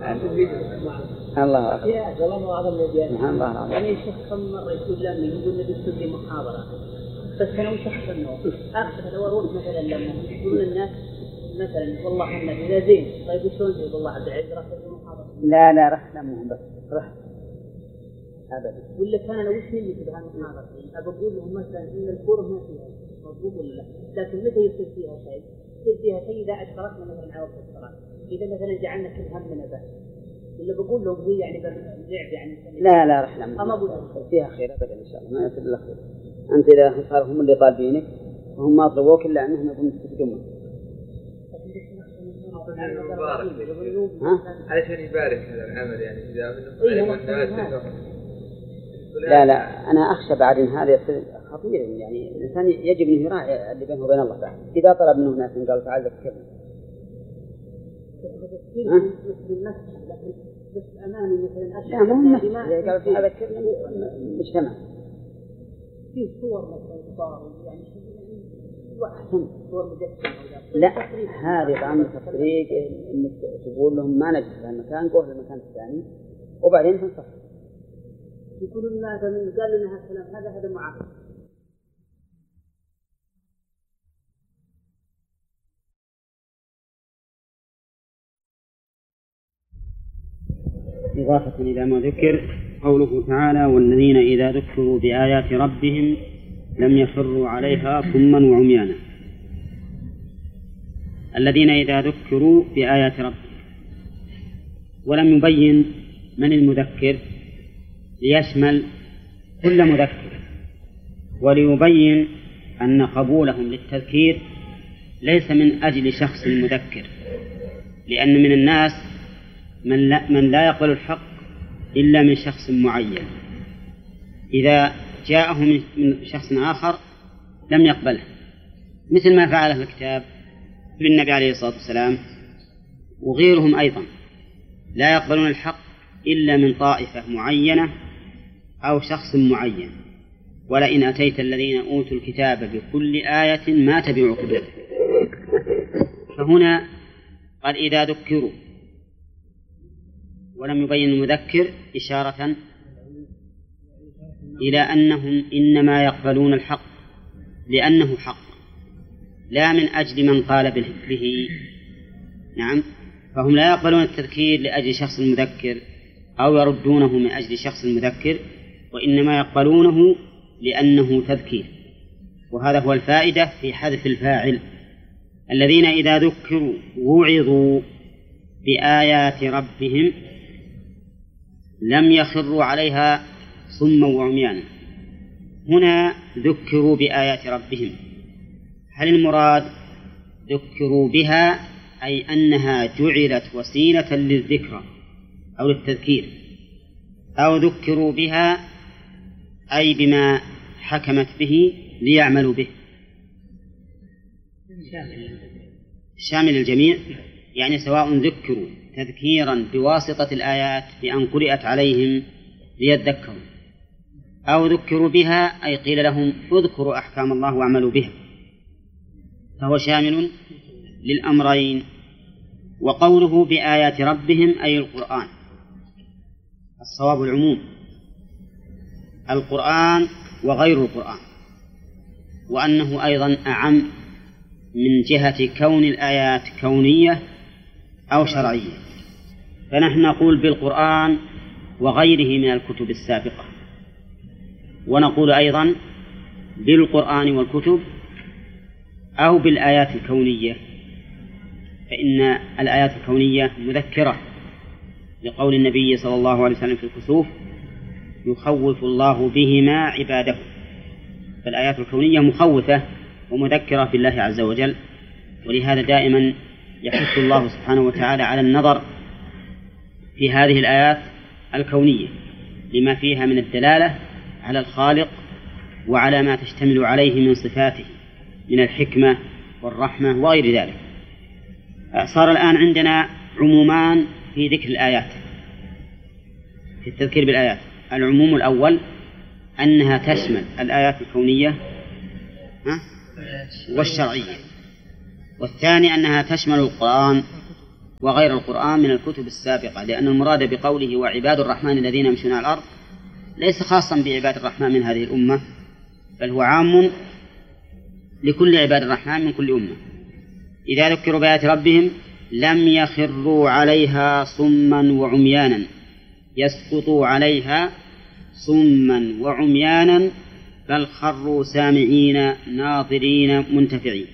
الله أكبر. الله أعظم الأديان. الله أعظم. يعني الشيخ كم مرة يقول لنا يقول النبي يسوي محاضرة، بس أنا وش أحسن أخذ أروح مثلا لما يقولون الناس مثلا والله النبي إذا زين طيب وشلون زين والله عبد العزيز راح يسوي محاضرة؟ لا رحمهم بس رح أبدا. ولا كان أنا وش نيجي بهذه المحاضرة؟ أقول لهم مثلا إن الكورة ما فيها مضبوط ولا لا؟ لكن متى يصير فيها شيء؟ يصير فيها شيء إذا أشتركنا مثلا على وقت الصلاة، إذا مثلا جعلنا كل همنا بس. ولا بقول لهم هي يعني باللعب يعني. لا رحمهم. أما أقول فيها خير أبدا إن شاء الله ما يصير إلا خير. أنت إذا صاروا هم اللي طالبينك وهم ما طلبوك إلا أنهم يكونوا يستفيدون. علشان يبارك هذا العمل يعني إذا لا أنا أخشى بعد إن هذا يصير خطير يعني الإنسان يجب أن يراعي اللي بينه وبين الله تعالى. إذا طلب منه ناس قالوا تعال ذكرنا. بس أماني مثلا لا مو إذا قالوا تعال ذكرنا مجتمع. في صور مثلا صار يعني أحسن. لا هذه طعم التفريق إنك تقول لهم ما نجد في المكان قوه المكان الثاني وبعدين تنصح. يقولون الناس من قال لنا هالكلام هذا معاقب. إضافة إلى ما ذكر قوله تعالى والذين إذا ذكروا بآيات ربهم لم يخروا عليها صما وعميانا. الذين إذا ذكروا بآيات ربهم، ولم يبين من المذكر ليشمل كل مذكر، وليبين أن قبولهم للتذكير ليس من أجل شخص المذكر، لأن من الناس من لا يقبل الحق إلا من شخص معين، إذا جاءه من شخص آخر لم يقبله، مثل ما فعله الكتاب بالنبي عليه الصلاة والسلام وغيرهم أيضا لا يقبلون الحق إلا من طائفة معينة أو شخص معين. ولئن أتيت الذين أوتوا الكتاب بكل آية ما تبعوا قبلتك. فهنا قال إذا ذكروا ولم يبين المذكر إشارة إلى أنهم إنما يقبلون الحق لأنه حق لا من أجل من قال به. نعم، فهم لا يقبلون التذكير لأجل شخص المذكر أو يردونه من أجل شخص المذكر، وإنما يقبلونه لأنه تذكير. وهذا هو الفائدة في حذف الفاعل. الذين إذا ذكروا وعظوا بآيات ربهم لم يخروا عليها صما وعميانا. هنا ذكروا بآيات ربهم، هل المراد ذكروا بها أي أنها جعلت وسيلة للذكرى أو للتذكير، أو ذكروا بها أي بما حكمت به ليعملوا به؟ شامل الجميع، يعني سواء ذكروا تذكيرا بواسطة الآيات بأن قرأت عليهم ليذكروا، أو ذكروا بها أي قيل لهم اذكروا أحكام الله واعملوا بها، فهو شامل للأمرين. وقوله بآيات ربهم أي القرآن، الصواب العموم، القرآن وغير القرآن، وأنه أيضا أعم من جهة كون الآيات كونية أو شرعية. فنحن نقول بالقرآن وغيره من الكتب السابقة، ونقول أيضا بالقرآن والكتب أو بالآيات الكونية، فإن الآيات الكونية مذكرة لقول النبي صلى الله عليه وسلم في الكسوف يخوف الله بهما عباده، فالآيات الكونية مخوفة ومذكرة بالله عز وجل. ولهذا دائما يحث الله سبحانه وتعالى على النظر في هذه الآيات الكونية لما فيها من الدلالة على الخالق وعلى ما تشتمل عليه من صفاته من الحكمة والرحمة وغير ذلك. صار الآن عندنا عمومان في ذكر الآيات في التذكير بالآيات. العموم الأول أنها تشمل الآيات الكونية والشرعية، والثاني أنها تشمل القرآن وغير القرآن من الكتب السابقة، لأن المراد بقوله وعباد الرحمن الذين يمشون على الأرض ليس خاصا بعباد الرحمن من هذه الأمة، بل هو عام لكل عباد الرحمن من كل أمة. إذا ذكروا بآيات ربهم لم يخروا عليها صما وعميانا، يسقطوا عليها صما وعميانا، بل خروا سامعين ناظرين منتفعين.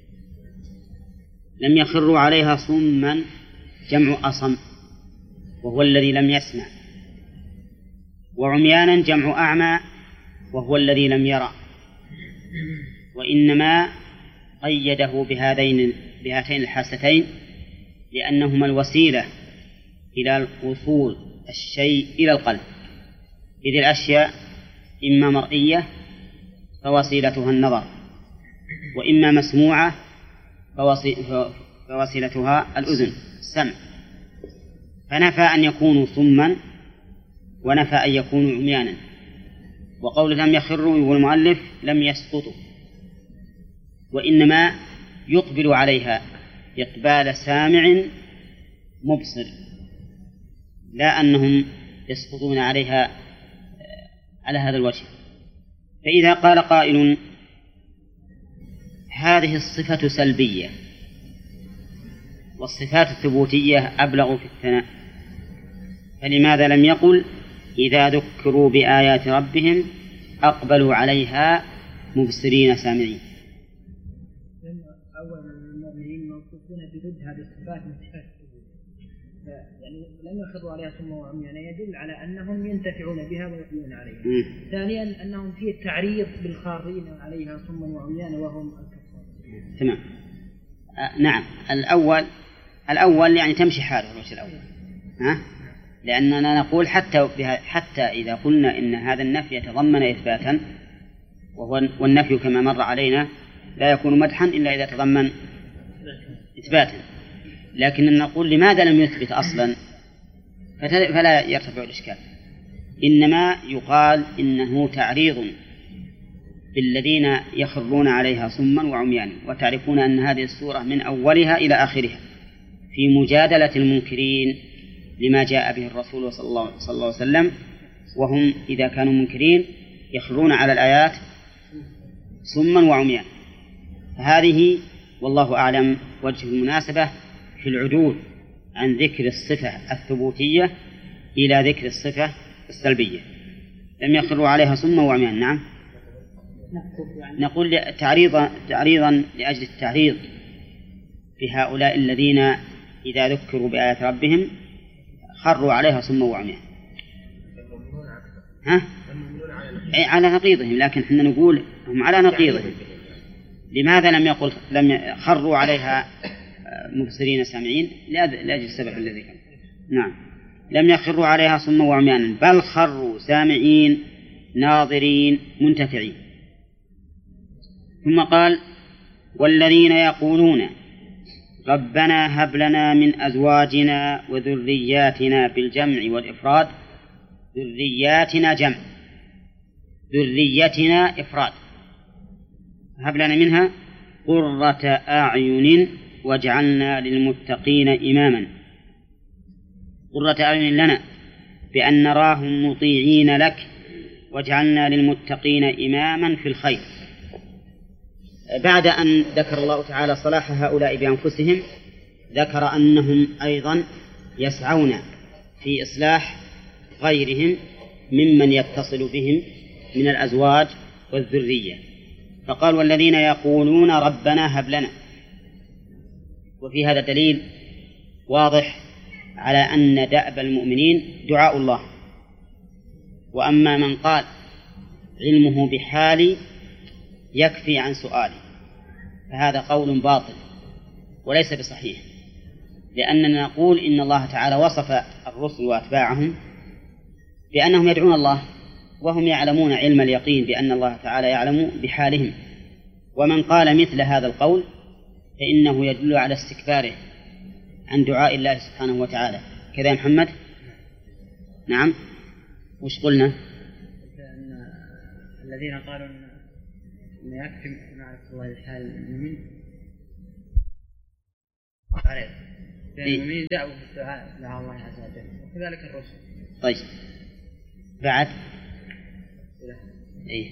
لم يخروا عليها صما جمع أصم وهو الذي لم يسمع، وعميانا جمع أعمى وهو الذي لم يرى، وإنما قيده بهاتين الحاستين لأنهما الوسيلة إلى وصول الشيء إلى القلب، إذ الأشياء إما مرئية فوسيلتها النظر، وإما مسموعة فوسيلتها الأذن السمع، فنفى أن يكونوا صما ونفى أن يكونوا عميانا. وقول لم يخروا يقول المؤلف لم يسقطوا، وإنما يقبل عليها إقبال سامع مبصر، لا أنهم يسقطون عليها على هذا الوجه. فإذا قال قائل هذه الصفة سلبية والصفات الثبوتية أبلغ في الثناء، فلماذا لم يقل إذا ذكروا بآيات ربهم أقبلوا عليها مبصرين سامعين؟ أولا المؤمنين موصوفون بضد هذه الصفات من صفات الثبوت، يعني لم يخروا عليها صما وعميانا يدل على أنهم ينتفعون بها ويقبلون عليها. ثانيا أنهم فيه التعريض بالخارين عليها صما وعميانا وهم الكفار. تمام. نعم. الأول يعني تمشي حاله الوجه الأول، لأننا نقول حتى إذا قلنا إن هذا النفي يتضمن إثباتا، والنفي كما مر علينا لا يكون مدحا إلا إذا تضمن إثباتا، لكن نقول لماذا لم يثبت أصلا فلا يرتفع الإشكال، إنما يقال إنه تعريض بالذين يخرون عليها صما وعميانا. وتعرفون أن هذه السورة من أولها إلى آخرها في مجادلة المنكرين لما جاء به الرسول صلى الله عليه وسلم، وهم إذا كانوا منكرين يخرون على الآيات صما وعميانا. فهذه والله أعلم وجه المناسبة في العدول عن ذكر الصفة الثبوتية إلى ذكر الصفة السلبية. لم يخروا عليها صما وعميانا. نعم. نقول تعريضا لأجل التعريض في هؤلاء الذين إذا ذكروا بآيات ربهم خروا عليها صما وعميانا. على نقيضهم، لكن احنا نقول هم على نقيضهم. لماذا لم خروا عليها مبصرين سامعين؟ لأجل السبب الذي كان. نعم. لم يخروا عليها صما وعميانا، بل خروا سامعين ناظرين منتفعين. ثم قال والذين يقولون ربنا هب لنا من أزواجنا وذرياتنا بالجمع والإفراد، ذرياتنا جمع، ذريتنا إفراد، هب لنا منها قرة أعين واجعلنا للمتقين إماما. قرة أعين لنا بأن نراهم مطيعين لك، واجعلنا للمتقين إماما في الخير. بعد أن ذكر الله تعالى صلاح هؤلاء بأنفسهم ذكر أنهم أيضا يسعون في إصلاح غيرهم ممن يتصل بهم من الأزواج والذرية، فقال والذين يقولون ربنا هب لنا. وفي هذا دليل واضح على أن دأب المؤمنين دعاء الله، وأما من قال علمه بحالي يكفي عن سؤالي فهذا قول باطل وليس بصحيح، لأننا نقول إن الله تعالى وصف الرسل وأتباعهم بأنهم يدعون الله وهم يعلمون علم اليقين بأن الله تعالى يعلم بحالهم. ومن قال مثل هذا القول فإنه يدل على استكباره عن دعاء الله سبحانه وتعالى. كذا يا محمد؟ نعم. وش قلنا؟ أن الذين قالوا أن يكفي معرفة الله بحال المؤمن المؤمنين دعوا بالدعاء مع الله عز وجل وكذلك الرسل. طيب بعد إيه؟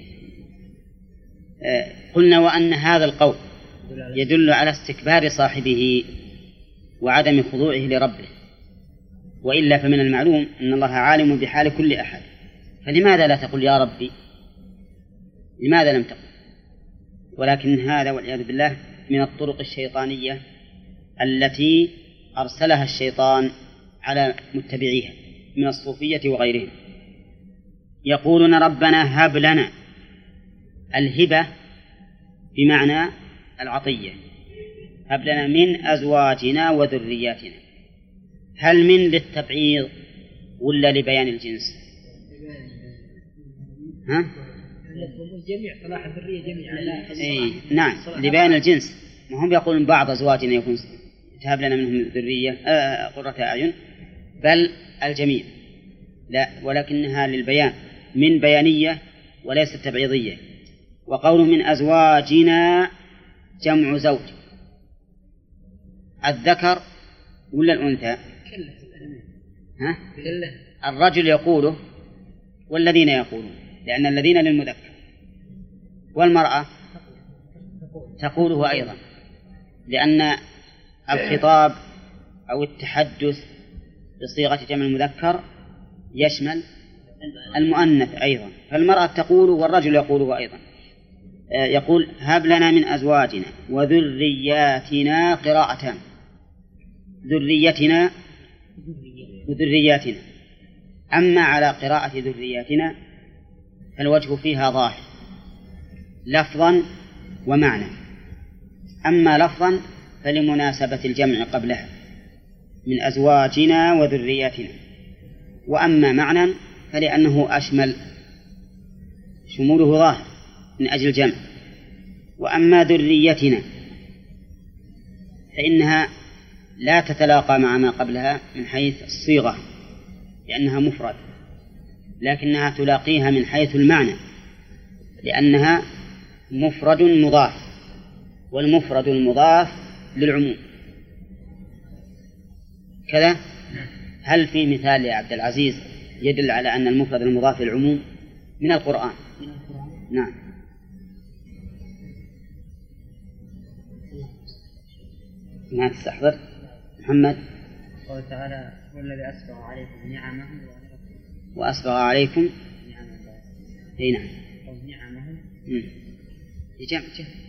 قلنا وأن هذا القول يدل على استكبار صاحبه وعدم خضوعه لربه، وإلا فمن المعلوم أن الله عالم بحال كل أحد، فلماذا لا تقول يا ربي؟ لماذا لم تقل؟ ولكن هذا والعياذ بالله من الطرق الشيطانية التي أرسلها الشيطان على متبعيها من الصوفية وغيرهم. يقولون ربنا هب لنا، الهبة بمعنى العطية، هب لنا من أزواجنا وذرياتنا. هل من للتبعيض ولا لبيان الجنس؟ ها؟ جميع صلاح الذرية جميعا. نعم لبيان الجنس. ما هم يقولون بعض أزواجنا يكون تهب لنا منهم ذرية قرة أعين، بل الجميع لا، ولكنها للبيان، من بيانية وليست تبعيضية. وقول من أزواجنا جمع زوج، الذكر ولا الأنثى؟ ها؟ الرجل يقوله والذين يقولون، لأن الذين للمذكر، والمرأة تقوله أيضا، لأن الخطاب أو التحدث بصيغة جمع المذكر يشمل المؤنث أيضا، فالمرأة تقول والرجل يقوله أيضا. يقول هب لنا من أزواجنا وذرياتنا، قراءتان، ذريتنا وذرياتنا. أما على قراءة ذرياتنا فالوجه فيها ظاهر لفظا ومعنى. أما لفظا فلمناسبة الجمع قبلها من أزواجنا وذرياتنا، وأما معنى فلأنه أشمل، شموله ظاهر من أجل الجمع. وأما ذريتنا فإنها لا تتلاقى مع ما قبلها من حيث الصيغة لأنها مفرد، لكنها تلاقيها من حيث المعنى لأنها مفرد مضاف، والمفرد المضاف للعموم. كذا هل في مثال يا عبد العزيز يدل على أن المفرد المضاف للعموم من القرآن؟ نعم. ما تستحضر محمد؟ قال تعالى والذي أسبغ عليكم نعمه وأسبغ عليكم أي نعم نعمه جمع.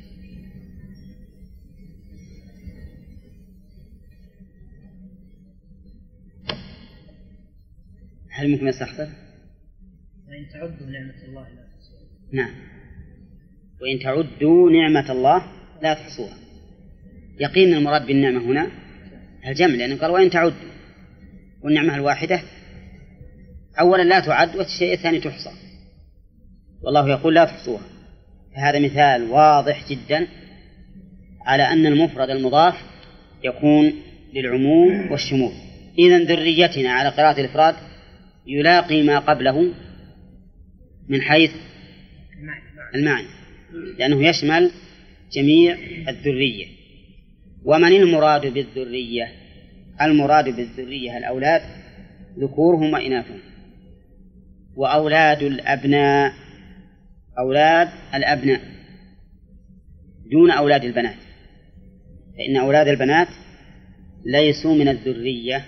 هل ممكن يستحضر؟ وإن تعدوا نعمة الله لا تحصوها. نعم، وإن تعدوا نعمة الله لا تحصوها. يقين المراد بالنعمة هنا الجمع، لأنه قال وإن تعدوا، والنعمة الواحدة أولا لا تعد، والشيء الثاني تحصى، والله يقول لا تحصوها. فهذا مثال واضح جدا على أن المفرد المضاف يكون للعموم والشمول. إذن ذريتنا على قراءة الإفراد يلاقي ما قبله من حيث المعنى، لأنه يشمل جميع الذرية. ومن المراد بالذرية؟ المراد بالذرية الأولاد ذكورهم وإناثهم، وأولاد الأبناء أولاد الأبناء دون أولاد البنات، فإن أولاد البنات ليسوا من الذرية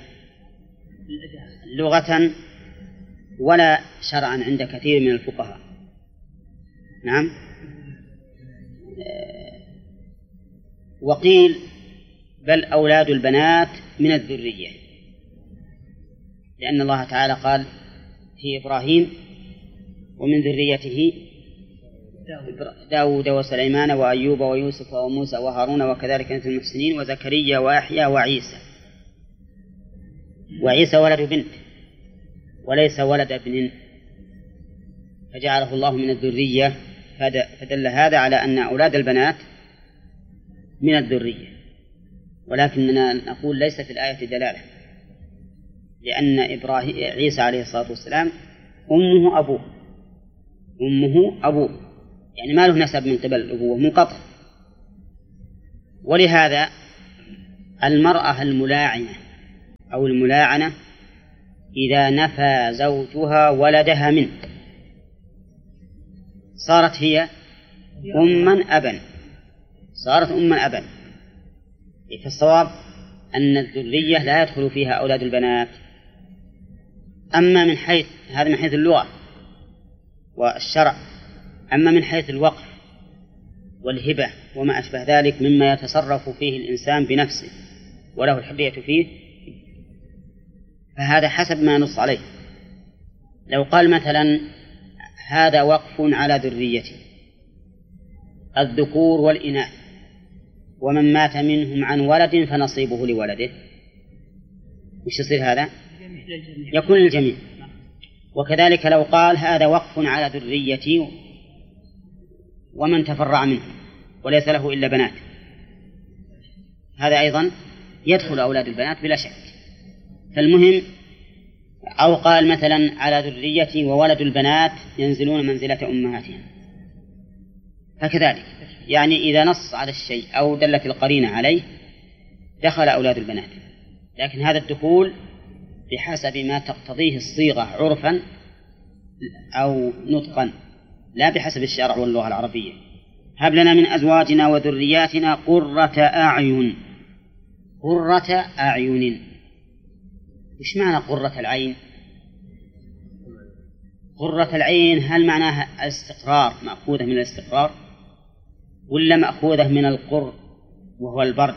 لغة ولا شرعا عند كثير من الفقهاء. نعم. وقيل بل أولاد البنات من الذرية، لأن الله تعالى قال في إبراهيم ومن ذريته داود وسليمان وأيوب ويوسف وموسى وهارون وكذلك نجزي المحسنين وزكريا ويحيى وعيسى. وعيسى ولد بنت وليس ولد ابن، فجعله الله من الذرية، فدل هذا على أن أولاد البنات من الذرية. ولكننا نقول ليس في الآية دلالة، لأن عيسى عليه الصلاة والسلام أمه أبوه، يعني ما له نسب من قبل الأبوة، منقطع. ولهذا المرأة الملاعنة أو الملاعنة إذا نفى زوجها ولدها منه صارت هي أما أبا، صارت أما أبا. فالصواب أن الذرية لا يدخل فيها أولاد البنات. أما من حيث هذا من حيث اللغة والشرع، أما من حيث الوقف والهبة وما أشبه ذلك مما يتصرف فيه الإنسان بنفسه وله الحرية فيه، فهذا حسب ما نص عليه. لو قال مثلا هذا وقف على ذريتي الذكور والإناث، ومن مات منهم عن ولد فنصيبه لولده، وش يصير هذا؟ يكون للجميع. وكذلك لو قال هذا وقف على ذريتي ومن تفرع منه وليس له إلا بنات، هذا أيضا يدخل أولاد البنات بلا شك. فالمهم، أو قال مثلا على ذريتي وولد البنات ينزلون منزلة أمهاتهم، فكذلك يعني إذا نص على الشيء أو دلت القرينة عليه دخل أولاد البنات، لكن هذا الدخول بحسب ما تقتضيه الصيغة عرفا أو نطقا، لا بحسب الشرع واللغة العربية. هب لنا من أزواجنا وذرياتنا قرة أعين. قرة أعين، إيش معنى قرة العين؟ قرة العين هل معناها الاستقرار، مأخوذة من الاستقرار، ولا مأخوذة من القر وهو البرد؟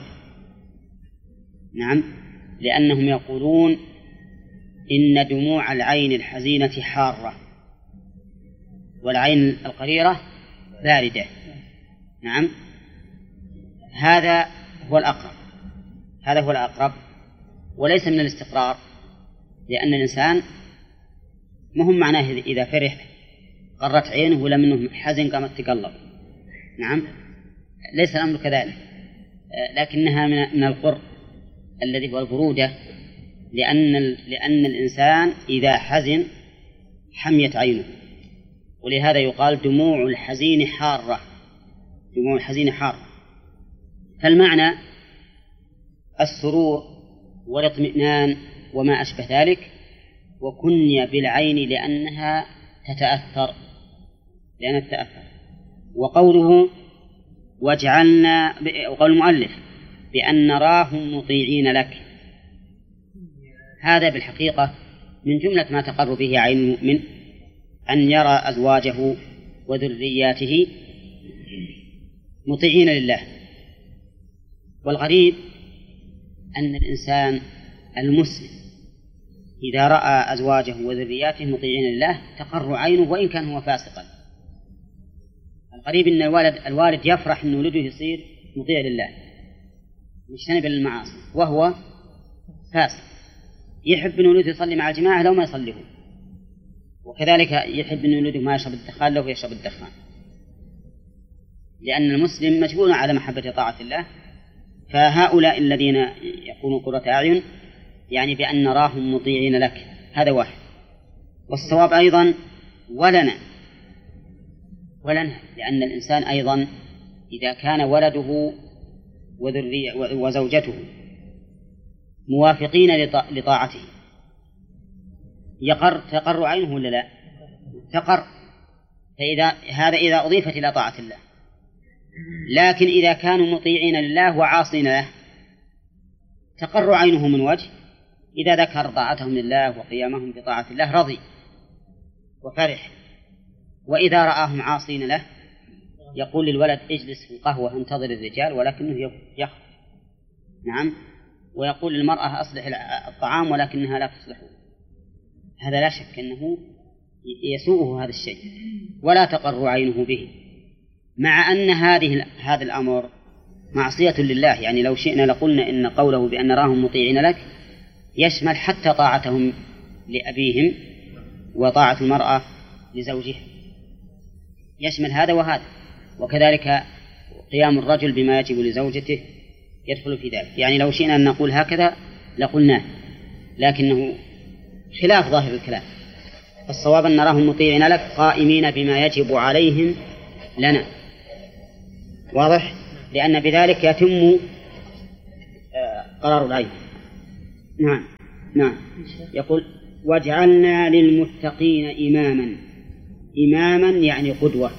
نعم، لأنهم يقولون إن دموع العين الحزينة حارة والعين القريرة باردة. نعم، هذا هو الأقرب، هذا هو الأقرب، وليس من الاستقرار، لأن الإنسان مهم معناه إذا فرح قرت عينه ولا منه حزن قامت تقلب. نعم، ليس الأمر كذلك، لكنها من القر الذي هو البرودة، لأن الإنسان إذا حزن حميت عينه، ولهذا يقال دموع الحزين حارة، دموع الحزين حارة. فالمعنى السرور والاطمئنان وما أشبه ذلك، وكني بالعين لأنها تتأثر، وقوله وجعلنا، وقول المؤلف بأن نراهم مطيعين لك، هذا بالحقيقة من جملة ما تقر به عين المؤمن أن يرى أزواجه وذرياته مطيعين لله. والغريب أن الإنسان المسلم إذا رأى أزواجه وذرياته مطيعين لله تقر عينه وإن كان هو فاسقا. الغريب أن الوالد يفرح أن ولده يصير مطيع لله مجتنب للمعاصي وهو فاسق، يحب أن ولده يصلي مع الجماعة لو ما يصليه، وكذلك يحب أن ولده ما يشرب الدخان لو يشرب الدخان، لأن المسلم مجبول على محبة طاعة الله. فهؤلاء الذين يكونوا قرة أعين يعني بأن نراهم مطيعين لك، هذا واحد. والصواب أيضا ولنا، لأن الإنسان أيضا إذا كان ولده وزوجته موافقين لطاعته تقر عينه ولا لا؟ تقر. إذا أضيفت إلى طاعة الله. لكن إذا كانوا مطيعين لله وعاصين له تقر عينه من وجه، إذا ذكر طاعتهم لله وقيامهم بطاعة الله رضي وفرح، وإذا رآهم عاصين له يقول للولد اجلس في القهوة انتظر الرجال، ولكنه يخرج. نعم، ويقول للمرأة أصلح الطعام ولكنها لا تصلحه. هذا لا شك أنه يسوءه هذا الشيء ولا تقر عينه به، مع أن هذا الأمر معصية لله. يعني لو شئنا لقلنا إن قوله بأن نراهم مطيعين لك يشمل حتى طاعتهم لأبيهم وطاعة المرأة لزوجها، يشمل هذا وهذا، وكذلك قيام الرجل بما يجب لزوجته يدخل في ذلك. يعني لو شئنا أن نقول هكذا لقلناه، لكنه خلاف ظاهر الكلام. الصواب أن نراهم مطيعين لك قائمين بما يجب عليهم لنا، واضح؟ لأن بذلك يتم قرار العين. نعم نعم. يقول واجعلنا للمتقين إماما. إماما يعني قدوة،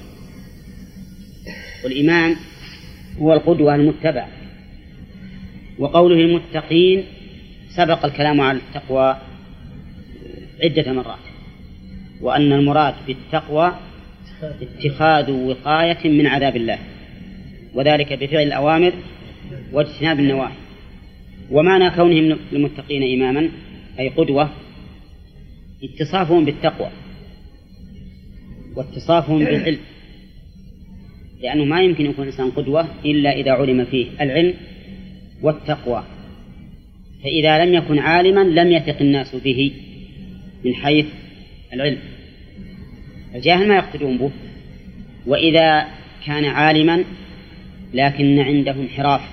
والإمام هو القدوة المتبع. وقوله المتقين سبق الكلام على التقوى عدة مرات، وأن المراد بالتقوى اتخاذ وقاية من عذاب الله، وذلك بفعل الأوامر واجتناب النواهي. ومعنى كونهم للمتقين إماما أي قدوة اتصافهم بالتقوى واتصافهم بالعلم، لأنه ما يمكن يكون الإنسان قدوة إلا إذا علم فيه العلم والتقوى، فإذا لم يكن عالما لم يثق الناس به من حيث العلم، الجاهل ما يقتدون به. وإذا كان عالما لكن عنده انحراف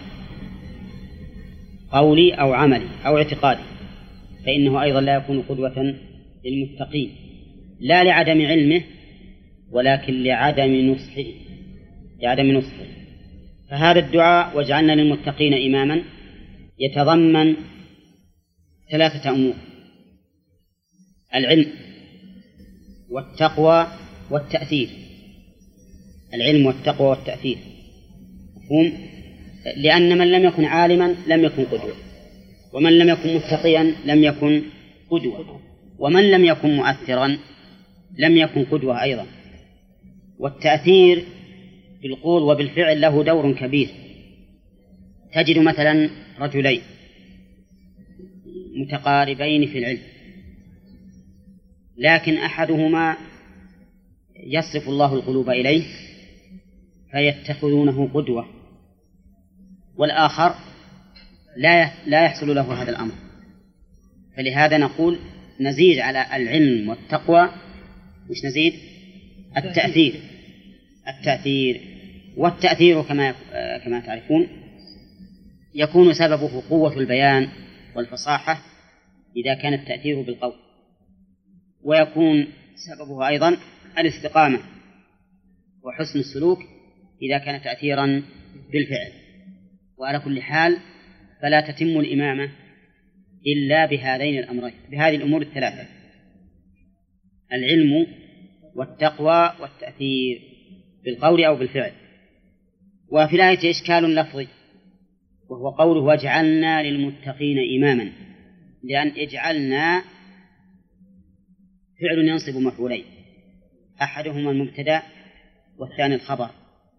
قولي أو عملي أو اعتقادي فإنه أيضا لا يكون قدوة للمتقين، لا لعدم علمه ولكن لعدم نصحه. فهذا الدعاء واجعلنا للمتقين إماما يتضمن 3 أمور: العلم والتقوى والتأثير. العلم والتقوى والتأثير مفهوم؟ لأن من لم يكن عالما لم يكن قدوة، ومن لم يكن متقيا لم يكن قدوة، ومن لم يكن مؤثرا لم يكن قدوة أيضا. والتأثير بالقول وبالفعل له دور كبير. تجد مثلا رجلين متقاربين في العلم، لكن أحدهما يصرف الله القلوب إليه فيتخذونه قدوة، والآخر لا يحصل له هذا الأمر. فلهذا نقول نزيد على العلم والتقوى مش نزيد التأثير. والتأثير كما تعرفون يكون سببه قوة البيان والفصاحة إذا كان التأثير بالقول، ويكون سببه أيضا الاستقامة وحسن السلوك إذا كان تأثيرا بالفعل. وعلى كل حال فلا تتم الإمامة إلا بهذين الأمرين، بهذه الأمور 3: العلم والتقوى والتأثير بالقول أو بالفعل. وفي الآية إشكال لفظي، وهو قوله واجعلنا للمتقين إماما، لأن اجعلنا فعل ينصب مفعولين، أحدهما المبتدأ والثاني الخبر،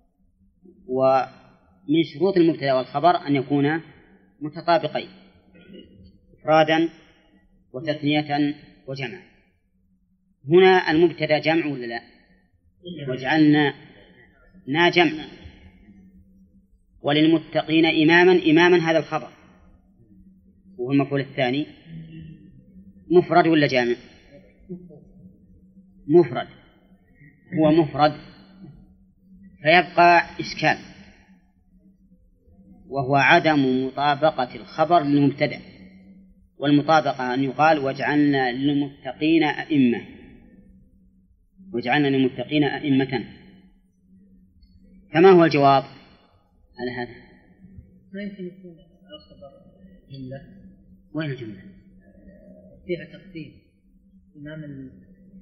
ومن شروط المبتدأ والخبر أن يكونا متطابقين إفرادا وتثنية وجمع. هنا المبتدأ جمع ولا لا؟ واجعلنا جمع، وللمتقين إماما هذا الخبر، وهو المفعول الثاني مفرد ولا جامع؟ مفرد، هو مفرد، فيبقى إشكال، وهو عدم مطابقة الخبر للمبتدأ. والمطابقة أن يقال واجعلنا للمتقين أئمة، واجعلنا للمتقين أئمة. فما هو الجواب على هذا؟ ما يمكن يكون الخبر جملة. وين الجملة؟ فيها تقديم إمام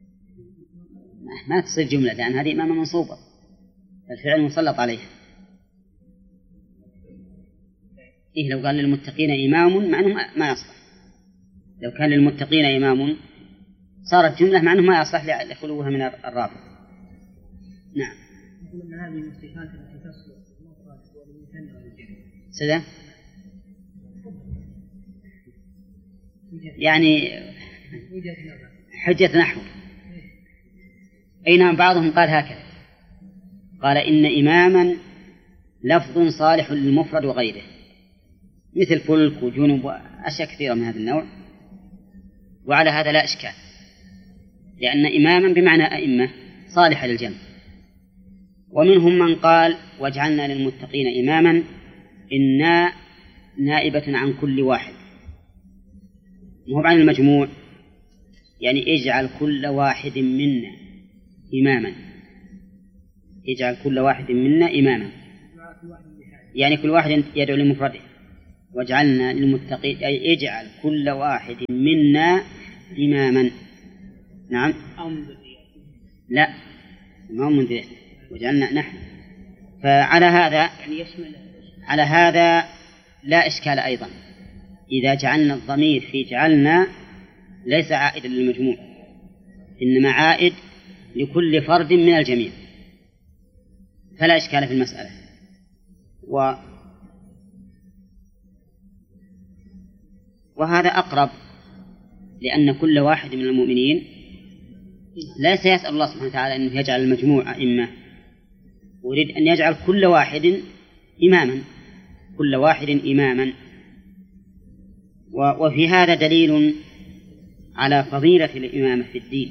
ما تصير جملة، لأن هذه إمامة منصوبة، الفعل مسلط عليه. إيه لو قال للمتقين إمام مع أنه ما يصلح، لو كان للمتقين إمام صارت جملة مع أنه ما يصلح لخلوها من الرابط. نعم. من هذه الصفات التي تصلح المفرد والمثنى والجمع. سدى يعني حجة نحو. أي نعم. بعضهم قال هكذا، قال إن إماما لفظ صالح للمفرد وغيره، مثل فلك وجنب وأشياء كثيرة من هذا النوع، وعلى هذا لا إشكال، لأن إماما بمعنى أئمة صالحة للجمع. ومنهم من قال واجعلنا للمتقين إماما إنا نائبة عن كل واحد، مو عن المجموع، يعني اجعل كل واحد منا إماما، اجعل كل واحد منا إماما، يعني كل واحد يدعو لمفرده. واجعلنا للمتقين، أي اجعل كل واحد منا إماما. نعم. لا، ما هو من ذريته، وجعلنا نحن. فعلى هذا يعني يشمل على هذا لا إشكال أيضا إذا جعلنا الضمير في جعلنا ليس عائدا للمجموع، إنما عائد لكل فرد من الجميع، فلا إشكال في المسألة. وهذا أقرب، لأن كل واحد من المؤمنين ليس يسأل الله سبحانه وتعالى أن يجعل المجموع أئمة، ويريد أن يجعل كل واحد إماما، كل واحد إماما. وفي هذا دليل على فضيلة الإمامة في الدين،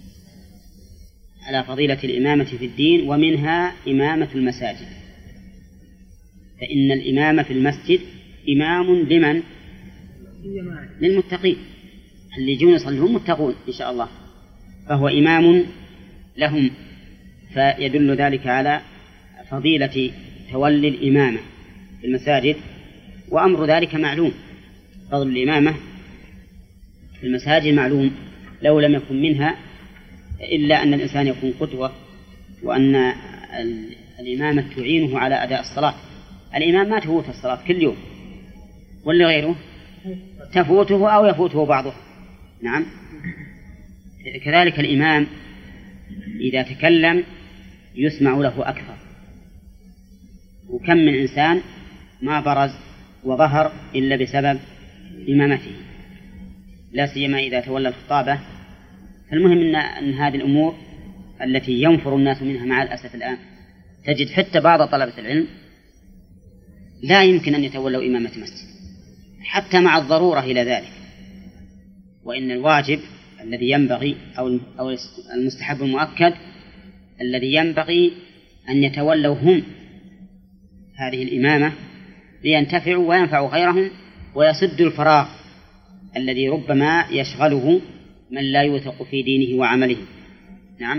على فضيلة الإمامة في الدين، ومنها إمامة المساجد. فإن الإمامة في المسجد إمام لمن؟ للمتقين، اللي يجون يصلون متقون إن شاء الله، فهو إمام لهم. فيدل ذلك على فضيلة تولي الإمامة في المساجد، وأمر ذلك معلوم. فضل الإمامة في المساجد معلوم، لو لم يكن منها إلا أن الإنسان يكون قدوة، وأن الإمامة تعينه على أداء الصلاة. الإمام ما تفوت الصلاة كل يوم، واللي غيره تفوته أو يفوته بعضه. نعم. كذلك الإمام إذا تكلم يسمع له أكثر، وكم من إنسان ما برز وظهر إلا بسبب إمامته، لا سيما إذا تولى الخطابة. فالمهم أن هذه الأمور التي ينفر الناس منها مع الأسف الآن، تجد حتى بعض طلبة العلم لا يمكن أن يتولوا إمامة مسجد حتى مع الضرورة إلى ذلك. وإن الواجب الذي ينبغي أو المستحب المؤكد الذي ينبغي أن يتولوا هم هذه الإمامة لينتفعوا وينفعوا غيرهم، ويسدوا الفراغ الذي ربما يشغله من لا يوثق في دينه وعمله. نعم.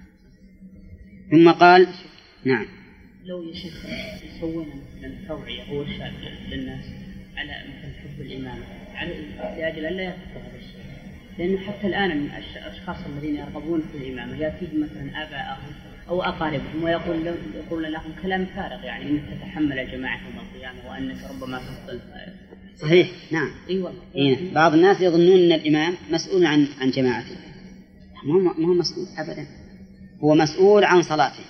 ثم قال نعم. لو يا شيخ يسوون مثلا توعية أو إرشاد للناس على مثل حب الإمامة لأجل أن لا يفقهوا هذا الشيء، لأنه حتى الآن الأشخاص الذين يرغبون في الإمامة يأتيهم مثلا آباءهم أو أقاربهم ويقولون لهم كلام فارغ، يعني أنك تتحمل الجماعة يوم القيامة وأنك ربما تفضل. صحيح. نعم. أي والله. إيه. بعض الناس يظنون أن الإمام مسؤول عن جماعته. ما هو مسؤول أبدا، هو مسؤول عن صلاته،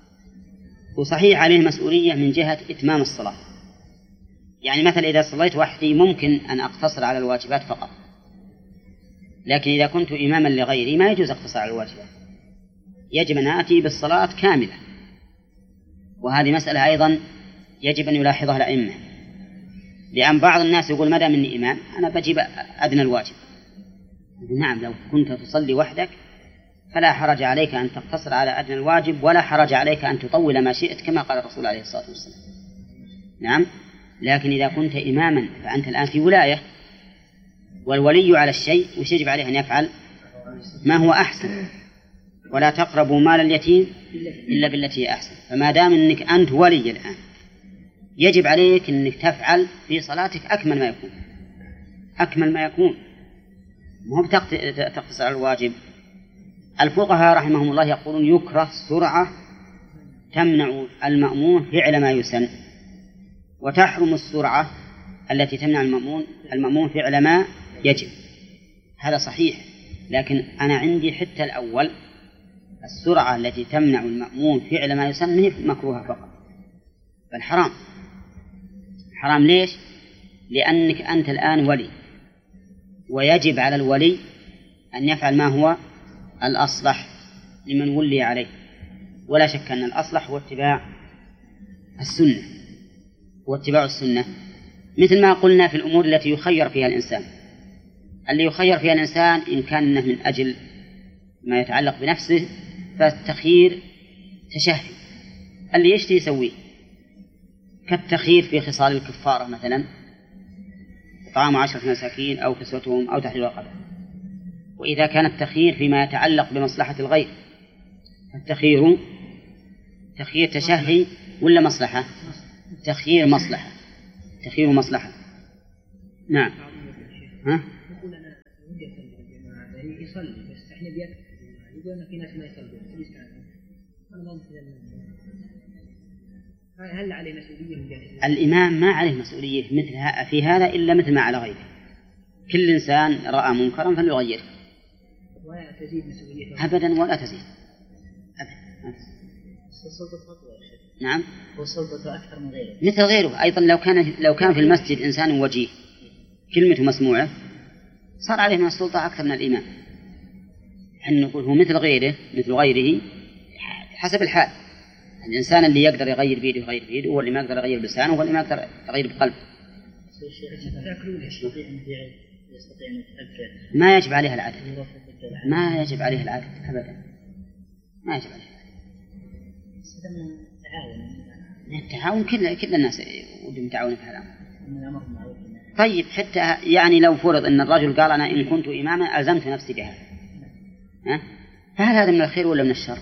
وصحيح عليه مسؤولية من جهة إتمام الصلاة. يعني مثلا إذا صليت وحدي ممكن أن أقتصر على الواجبات فقط، لكن إذا كنت إماما لغيري ما يجوز اقتصار على الواجبات، يجب أن آتي بالصلاة كاملة. وهذه مسألة أيضا يجب أن يلاحظها الأئمة، لأن بعض الناس يقول ما دام إني إمام أنا بجيب أدنى الواجب. نعم، لو كنت تصلي وحدك فلا حرج عليك أن تقتصر على أدنى الواجب، ولا حرج عليك أن تطول ما شئت كما قال الرسول عليه الصلاة والسلام. نعم. لكن إذا كنت إماما فأنت الآن في ولاية، والولي على الشيء وش يجب عليه أن يفعل ما هو أحسن، ولا تقربوا مال اليتيم إلا بالتي هي أحسن. فما دام أنك أنت ولي الآن يجب عليك أنك تفعل في صلاتك أكمل ما يكون، أكمل ما يكون، ما هو تقتصر على الواجب. الفقهاء رحمهم الله يقولون يكره السرعة تمنع المأمون فعل ما يسن، وتحرم السرعة التي تمنع المأمون فعل ما يجب. هذا صحيح، لكن أنا عندي حتى الأول السرعة التي تمنع المأمون فعل ما يسن هي مكروهة فقط، بل حرام. حرام ليش؟ لأنك أنت الآن ولي، ويجب على الولي أن يفعل ما هو الأصلح لمن ولي عليه، ولا شك أن الأصلح هو اتباع السنة، واتباع السنة مثل ما قلنا في الأمور التي يخير فيها الإنسان. اللي يخير فيها الإنسان إن كان من أجل ما يتعلق بنفسه فالتخيير تشهي، اللي يشتي يسويه، كالتخيير في خصال الكفارة مثلا، إطعام 10 مساكين أو كسوتهم أو تحرير رقبة. وإذا كان التخيير فيما يتعلق بمصلحة الغير فالتخيير تخيير تشهي ولا مصلحة؟ تخيير مصلحة، تخيير مصلحة. نعم. ها؟ يقول أنا ودي أصلي بالجماعة يصلي بس إحنا بيكتب يقول أن في ناس ما يصلون أنا ما أنت هل عليه مسؤولية من جهة الإمام؟ ما عليه مسؤولية مثل في هذا إلا مثل ما على غيره. كل إنسان رأى منكرا فليغيره. ولا تزيد مسؤوليته أبدا ولا تزيد أبدا. السلطة أطول يا شيخ. نعم. والسلطة أكثر من غيره. مثل غيره أيضا. لو كان في المسجد إنسان وجيه كلمته مسموعة صار عليه من السلطة أكثر من الإمام. حين نقول هو مثل غيره حسب الحال. الإنسان اللي يقدر يغير بيده يغير بيده، واللي ما يقدر يغير بلسانه، واللي ما يقدر يغير بقلبه. ما يجب عليها العدد. ما يجب عليها العدد أبدا. ما يجب عليها التعاون. كل الناس ودهم يتعاونوا في هذا الأمر. طيب حتى يعني لو فرض أن الرجل قال أنا إن كنت إماما ألزمت نفسي بها، فهل هذا من الخير ولا من الشر؟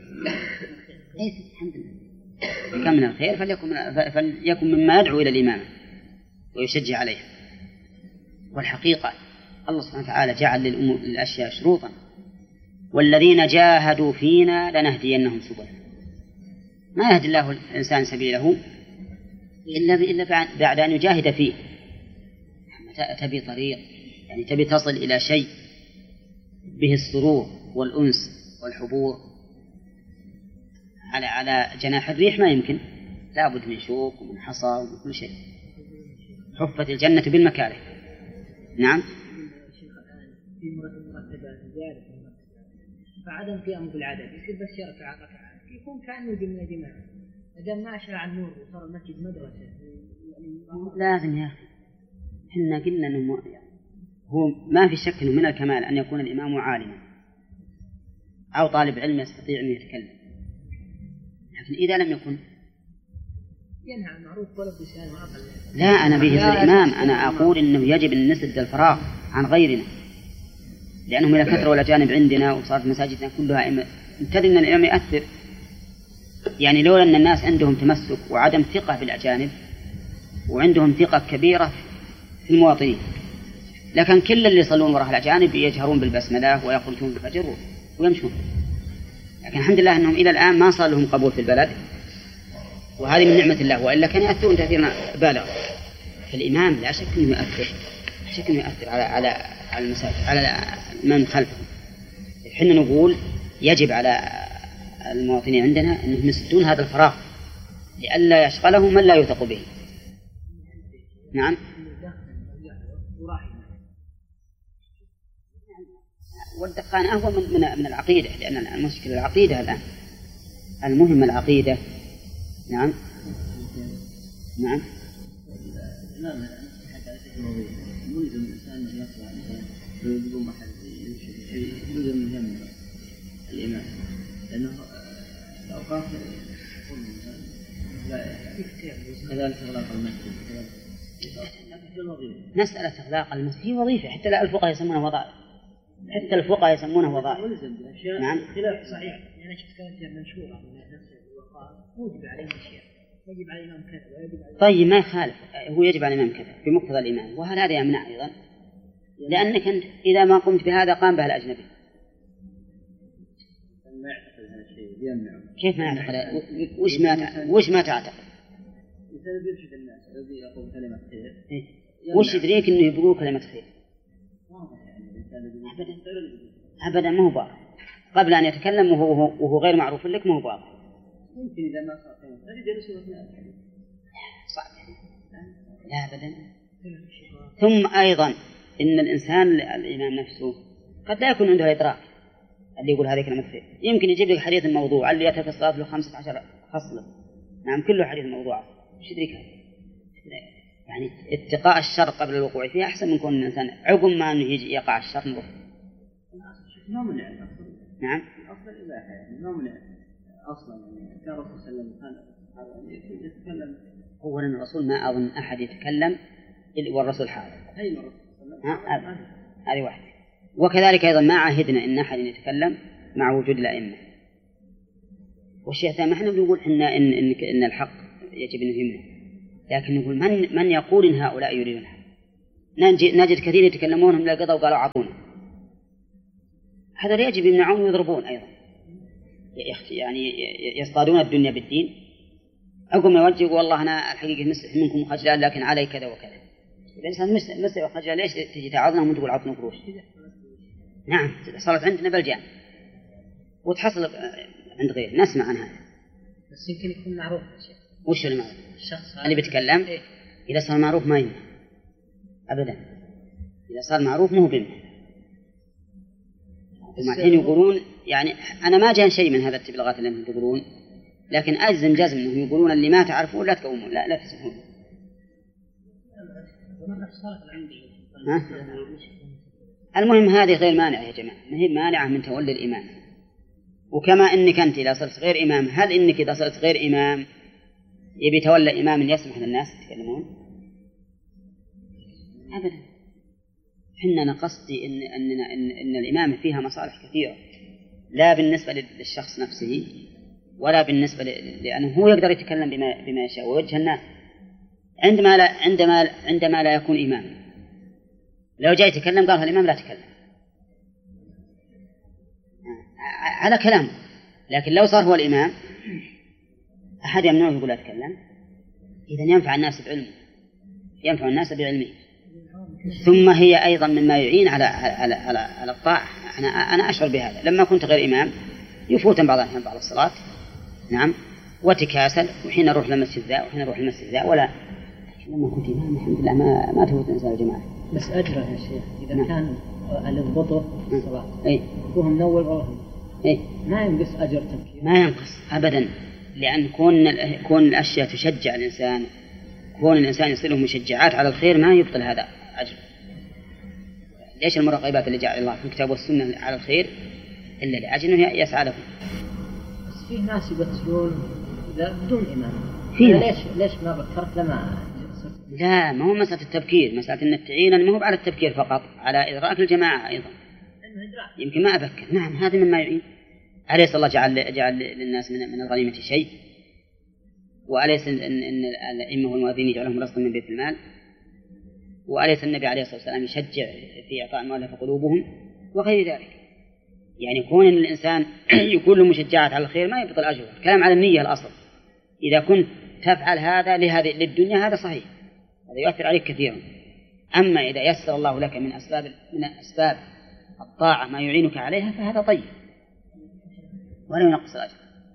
الحمد لله. كان من الخير فليكن مما يدعو إلى الإمامة ويشجع عليها. والحقيقة الله سبحانه وتعالى جعل للأشياء شروطا: والذين جاهدوا فينا لنهدينهم سبلنا. ما يهدي الله الإنسان سبيله إلا بعد أن يجاهد فيه. تبي طريق، يعني تبي تصل إلى شيء به السرور والأنس والحبور على جناح الريح، ما يمكن. لا بد من شوك ومن حصى ومن كل شيء. حفت الجنة بالمكاره. نعم. في مرتبات زيادة فعدم قيام بالعدد يصير بس شركة يكون كأنه جملة جماعة. إذا ما شرع النور وصار المسجد مدرسة لازم يا أخي. إحنا قلنا أنه هو ما في شك أنه من الكمال أن يكون الإمام عالما أو طالب علم يستطيع أن يتكلم، لكن إذا لم يكن ينهى عن معروف ولا بلسان وعقل. لا، أنا به الإمام. أنا أقول إنه يجب أن نسد الفراغ عن غيرنا، لأنهم إذا كثروا الأجانب عندنا وصارت مساجدنا كلها تدري أن الإمام يؤثر. يعني لولا أن الناس عندهم تمسك وعدم ثقة بالأجانب وعندهم ثقة كبيرة في المواطنين، لكن كل اللي يصلون وراء الأجانب يجهرون بالبسملة ويخرجون بالفجر ويمشون. لكن الحمد لله أنهم إلى الآن ما صار لهم قبول في البلد، وهذه من نعمة الله، وإلا كان يأثرون تأثيرا بالغا. فالإمام لا شك أنه يؤثر على المساجد، على من خلفهم. حين نقول يجب على المواطنين عندنا أنهم يسدون هذا الفراغ لئلا يشغله من لا يوثق به. نعم. والدخان أهون من العقيدة، لأن المشكلة العقيدة الآن. المهم العقيدة. نعم. نعم. يلزم الإنسان أن يقرأ مثلا لو يقوم أحد يلزم مهم الإمام، لأنه الأوقاف كذلك إغلاق المسجد. مسألة إغلاق المسجد هي وظيفة، حتى الفقهاء يسمونها وظائف. حتى الفقهاء يسمونه وظائف. نعم. خلاف صحيح. أنا شفت كلام منشورة من نفس الوقار يجب عليه أشياء، يجب على الإمام كذا ويجب على. طيب ما يخالف، هو يجب على الإمام كذا بمقتضى الإمام، وهل هذا يمنع أيضا؟ لأنك أنت إذا ما قمت بهذا قام به الأجنبي. ما يعتقد هذا الشيء يمنع. كيف ما يعتقد؟ وش ما تعتقد؟ الإنسان يرشد الناس الذي يقول كلمة خير. وش يدريك إنه يقول كلمة خير؟ أبدا ما هو باطل. قبل أن يتكلم وهو غير معروف لك ما هو باطل. ممكن إذا ما صار خير يجلس ويسمع. صعب. لا أبدا. ثم أيضا إن الإنسان الإمام نفسه قد لا يكون عنده إدراك اللي يقول هذه كلمة خير. يمكن يجيب لك حديث الموضوع اللي يترك الصلاة له 15 خصلة. نعم كله حديث موضوع. وش يدريك هذا؟ يعني اتقاء الشر قبل الوقوع فيه أحسن من كون الإنسان عقب ما أنه يجي يقع الشر نروح. ما منع الأصل. نعم. الأصل الإباحة يعني ما منع أصلا يعني كان الرسول صلى الله عليه وسلم يتكلم. أولا الرسول ما أظن أحد يتكلم والرسول حاضر. أي مرة. هذه واحدة. وكذلك أيضا ما عهدنا إن أحد يتكلم مع وجود الأئمة. والشيء الثاني نحن بنقول إن الحق يجب أن يهمنا، لكن نقول من يقول إن هؤلاء يريدون الحق. نجد كثير يتكلمونهم للقضاء وقالوا عطونا. هذا يجب يمنعون ويضربون أيضا، يعني يصطادون الدنيا بالدين. أقوم يوجه والله أنا الحقيقة مستحي منكم خجلان لكن علي كذا وكذا. الإنسان مستحي وخجلان ليش تجي تعظنا وتقول عطنا قروش؟ نعم صارت عندنا بلجان وتحصل عند غير نسمع عن هذا. بس يمكن يكون معروف. وش اللي معروف؟ الشخص اللي بيتكلم إذا صار معروف ما يمنع أبدا. إذا صار معروف مو بيمنع. الحين يقولون يعني أنا ما جاء شيء من هذا التبلغات اللي أنتم تقولون، لكن أجزم جزم أنهم يقولون اللي ما تعرفون لا تقومون لا تسمعون. المهم هذه غير مانعة يا جماعة، ما هي مانعة من تولي الإمام. وكما أنك أنت إذا صرت غير إمام، هل إنك إذا صرت غير إمام يبي تولى إمام يسمح للناس يتكلمون؟ أبدا. حنا قصدي إن الإمامة فيها مصالح كثيرة، لا بالنسبة للشخص نفسه ولا بالنسبة لأنه هو يقدر يتكلم بما يشاء ويوجه الناس عندما لا يكون إمام. لو جاء يتكلم قال الإمام لا تكلم على كلامه، لكن لو صار هو الإمام أحد يمنعه يقول لا تكلم، إذن ينفع الناس بعلمه، ينفع الناس بعلمه. ثم هي أيضا مما يعين على الطاعة. أنا أشعر بهذا لما كنت غير إمام يفوتن بعض الأحيان بعض الصلاة، نعم، وتكاسل، وحين أروح للمسجد ذا وحين أروح للمسجد ذا، ولا لما كنت إمام الحمد لله ما تفوت إنسان الجماعة. بس أجره يا شيخ إذا نعم. كان الضبط في الصلاة هو منول والله ما ينقص أجر تبكير، ما ينقص أبدا، لأن كون الأشياء تشجع الإنسان، كون الإنسان يصيله مشجعات على الخير ما يبطل هذا أجر. ليش المراقبات اللي جعل الله في الكتاب والسنة على الخير إلا لأجل أنه يسعى لهم. بس في ناس يبتلون بدون إمام. ليش ما بكرت لما لا، ما هو مسألة التبكير، مسألة أن تعين ما هو على التبكير فقط، على إدراك الجماعة أيضا. يمكن ما أبكر، نعم هذا مما يعين. أليس الله جعل للناس من الغنيمة شيء؟ وأليس أن الأئمة والمؤذنين يجعلهم رزقا من بيت المال؟ وأليس النبي عليه الصلاة والسلام يشجع في إعطاء المؤلف قلوبهم وغير ذلك؟ يعني كون أن الإنسان يكون له مشجعات على الخير ما يبطل أجره. الكلام على النية الأصل. إذا كنت تفعل هذا للدنيا هذا صحيح، هذا يؤثر عليك كثيرا. أما إذا يسر الله لك من أسباب الطاعة ما يعينك عليها فهذا طيب ولا ينقص الأجر.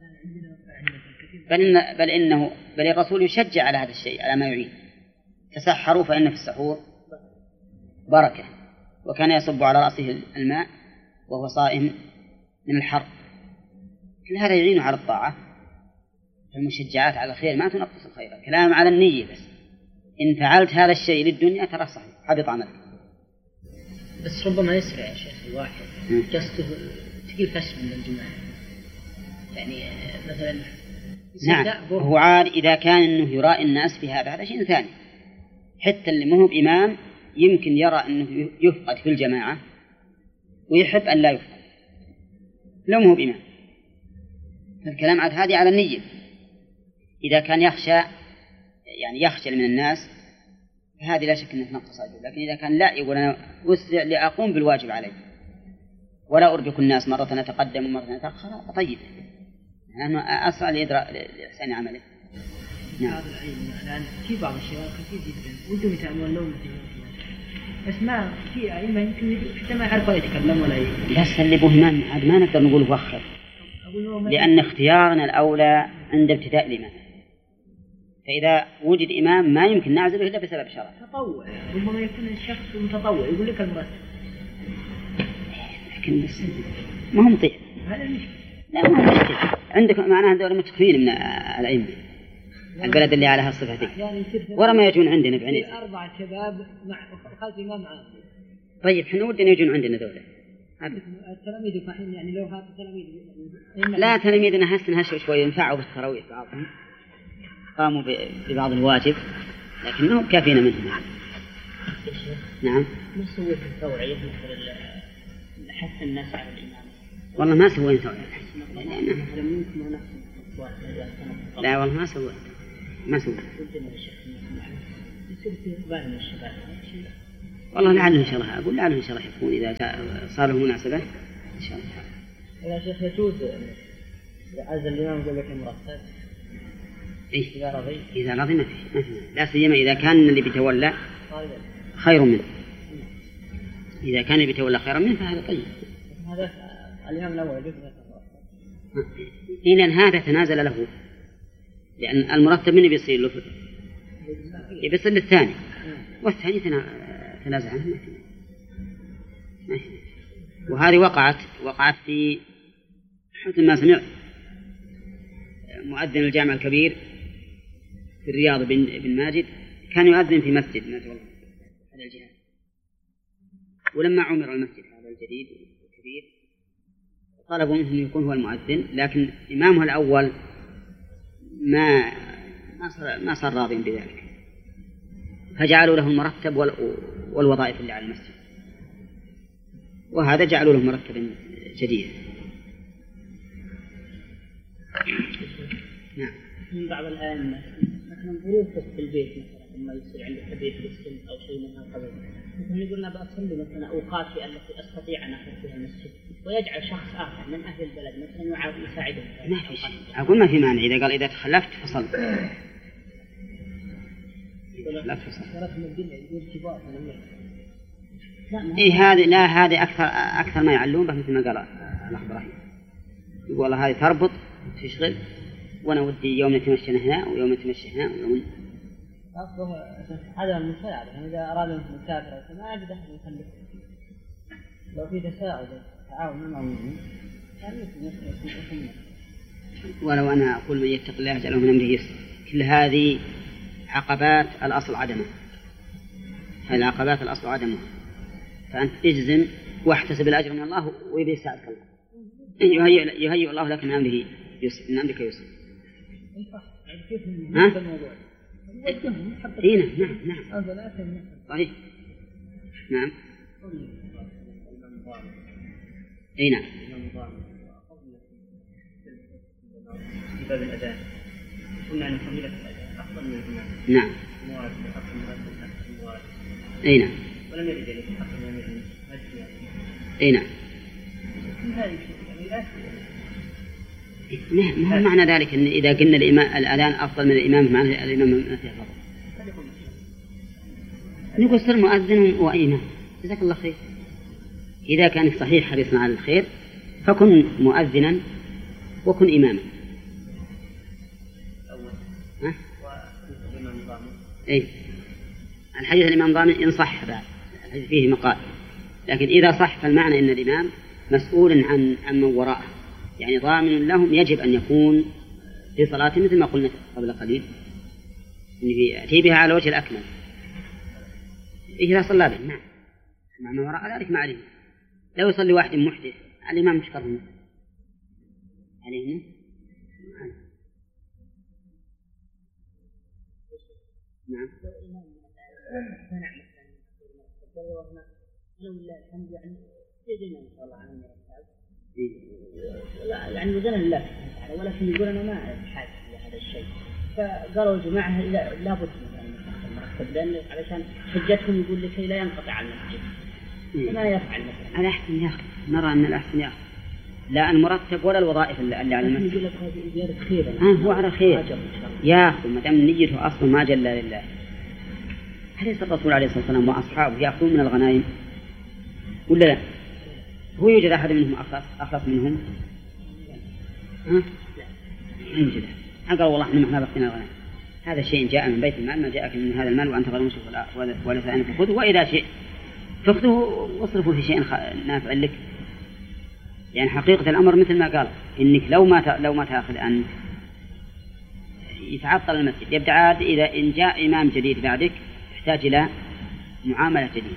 بل الرسول يشجع على هذا الشيء، على ما يعين. تسحروا فإن في السحور بركة، وكان يصب على رأسه الماء وهو صائم من الحر. كل هذا يعين على الطاعة. المشجعات على الخير ما تنقص الخير، كلام على النية بس. إن فعلت هذا الشيء للدنيا ترى صحيح، حبط عملك. بس ربما يسرع يا شيخ الواحد جسته تقيل فشل من الجماعة، يعني مثلا نعم هو عاد إذا كان أنه يرائي الناس في هذا شيء ثاني. حتى اللي ما هو بإمام يمكن يرى أنه يفقد في الجماعة ويحب أن لا يفقد لو ما هو بإمام. فالكلام عاد هذه على النية. إذا كان يخجل من الناس فهذه لا شك أنه تنقص أجره. لكن إذا كان لا، يقول أنا أسرع لأقوم بالواجب علي ولا أربك الناس مرة أتقدم ومرة أتأخر، طيب لأنه أسرع لإحسان عمله. نعم. الآن في بعض الشباب كثير جدا ودهم يتعلمون بس ما في أئمة يمكن حتى ما يعرفوا يتكلم ولا لا سلبوا همام، عاد ما نقدر نقول وخر، لأن اختيارنا الأولى عند ابتداء الإمام. فإذا وجد إمام ما يمكن نعزله إلا بسبب شرع. تطوع، ربما يكون الشخص متطوع يقول لك المرتب، لكن بس ما هم طيب. هذا المشكلة. لا ما هو مشكلة. عندك معناها دولة متخفين من الأئمة البلد اللي على هالصفة دي، ورا ما يجون عندنا بعينين 4 شباب مع خالد إمام عام. طيب حنا ودنا يجون عندنا دولة. التلاميذ فاحين يعني لو هذا التلاميذ لا تلاميذنا حسن شوي ينفعوا بالتراويح بعضهم قاموا ببعض الواجب لكن ما هو كافينا منهم. نعم. ما سويت التوعية مثل حث الناس على الإمام؟ والله ما سوينا توعية. لا والله ما سويت. والله لعله إن شاء الله، أقول لعله إن شاء الله يكون إذا صار له مناسبة إن شاء الله. يا شيخ يجوز عزل الإمام قبل كم مرتب؟ إيه؟ إذا رضي ما في لا سيما إذا كان اللي بيتولى خير منه. إذا كان اللي بيتولى خير منه فهذا طيب. هذا الإمام الأول يجوز. إذن هذا تنازل له، لأن المرتب منه بيصير له بيصير للثاني، والثاني تنازل عنه ما في. وهذه وقعت في حسن ما سمعت مؤذن الجامع الكبير في الرياض بن ماجد كان يؤذن في مسجد ما شاء الله على الجهاد، ولما عمر المسجد هذا الجديد الكبير طلبوا منه يكون هو المؤذن، لكن إمامه الأول ما صار راضي بذلك، فجعلوا له المرتب والوظائف اللي على المسجد، وهذا جعلوا له مرتبا جديدا. نعم. من بعض الآن مثلا ظروفك في البيت مثلا لما يصير عندك تبيت بالسن أو شيء من هذا القبيل، مثلا يقولنا بأصلي مثلا أوقاتي التي أستطيع أن أخذ فيها المسجد، ويجعل شخص آخر من أهل البلد مثلا يساعده. ما في شيء، أقول ما في مانع إذا قال إذا تخلفت فصل. لا فصل. هذه أكثر ما يعلمون به، مثل ما قال الأخ إبراهيم، يقول والله هذه تربط تشغل، وأنا ودي يوم نتمشى هنا ويوم نتمشى هنا ويوم. هذا المساعدة، إذا أراد أن يسافر ما أجد أحد يخلف. لو في تساعد تعاون مع المؤمنين كان يمكن. ولو أنا أقول من يتق الله يجعله من أمره يسر. كل هذه عقبات الأصل عدمه، هذه العقبات الأصل عدمه، فأنت اجزم واحتسب الأجر من الله ويبي يساعدك الله، يهيئ الله لك من أمره يسر، من أمرك يسر. ها؟ إيه نعم صحيح نعم. إيه نعم. في باب الأذان قلنا أن فضيلة الأذان أفضل من الإمام. نعم. أي نعم. ولم يرد ذلك أفضل من الإمام. أي نعم. ما هو معنى ذلك إن إذا قلنا الأذان أفضل من الإمام معنى الإمام ما فيه فضل. نقول سر مؤذن وإمام جزاك الله خير. إذا كان صحيح حريصنا على الخير فكن مؤذنا وكن إماما. ها؟ إيه الحديث الإمام ضامن إن صح بعد الحديث فيه مقال، لكن إذا صح فالمعنى إن الإمام مسؤول عن من وراءه، يعني ضامن لهم، يجب أن يكون في صلاة مثل ما قلنا قبل قليل يأتي بها على وجه الأكمل إذا صلى به. نعم مع ما وراء ذلك ما عليه. لو يصلي واحد محدث الإمام مش كرهه عليه. نعم. يعني وزن الله ولكن يقول أنا ما أحتاج لهذا الشيء، فقالوا جماعة لا بد من المرتب، لأن علشان حجتهم يقول لكي لا ينقطع المسجد فما يفعل مثلا. على أحسن يا أخي، نرى أن الأحسن يا أخي لا المرتب ولا الوظائف اللي على المسجد. يقول لك هذه زيادة خير. هو على خير يا أخي، ما دام نيته أصلا ما جل لله. أليس الرسول عليه الصلاة والسلام وأصحابه يأخذون من الغنائم ولا لا؟ هو يوجد أحد منهم أخلص منهم؟ ها؟ لا يوجد. قال والله إحنا ما بقينا الغنائم، هذا الشيء جاء من بيت المال، ما جاءك من هذا المال وأنت غير مسلم ولا ثاني فخذه، وإذا شيء فخذه واصرفه في شيء نافع لك. يعني حقيقة الأمر مثل ما قال إنك لو ما تأخذ أنت يتعطل المسجد، يبدأ عاد إذا إن جاء إمام جديد بعدك يحتاج إلى معاملة جديدة.